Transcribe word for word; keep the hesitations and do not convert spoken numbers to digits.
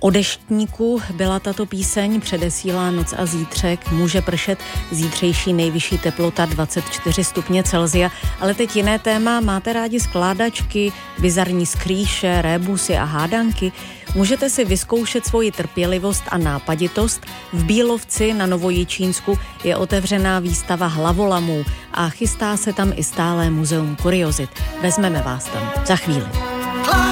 O deštníku byla tato píseň, předesílá noc a zítřek, může pršet, zítřejší nejvyšší teplota dvacet čtyři stupně Celsia, ale teď jiné téma, máte rádi skládačky, bizarní skrýše, rébusy a hádanky? Můžete si vyzkoušet svoji trpělivost a nápaditost. V Bílovci na Novojičínsku je otevřená výstava hlavolamů a chystá se tam i stálé muzeum kuriozit. Vezmeme vás tam za chvíli.